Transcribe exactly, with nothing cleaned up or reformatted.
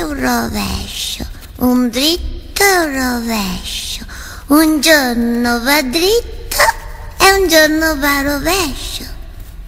un rovescio, un dritto e un rovescio. Un giorno va dritto e un giorno va rovescio.